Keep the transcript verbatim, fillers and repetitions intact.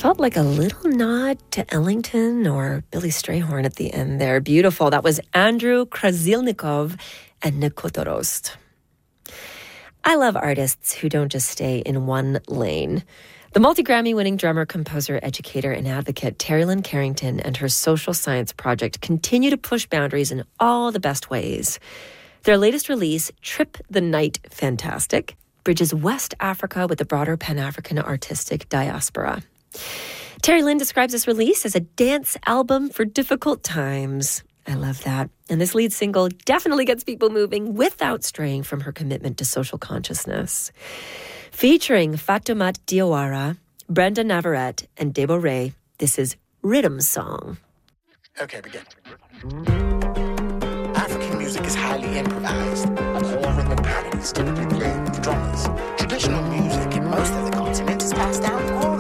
felt like a little nod to Ellington or Billy Strayhorn at the end there. Beautiful. That was Andrew Krasilnikov and Nikotorost. I love artists who don't just stay in one lane. The multi-Grammy winning drummer, composer, educator, and advocate Terry Lynn Carrington and her social science project continue to push boundaries in all the best ways. Their latest release, Trip the Night Fantastic, bridges West Africa with the broader Pan-African artistic diaspora. Terry Lynn describes this release as a dance album for difficult times. I love that. And this lead single definitely gets people moving without straying from her commitment to social consciousness. Featuring Fatoumata Diawara, Brenda Navarrete, and Debo Ray, this is Rhythm Song. Okay, begin. African music is highly improvised. All rhythmic patterns typically played with drummers. Traditional music in most of the continent is passed down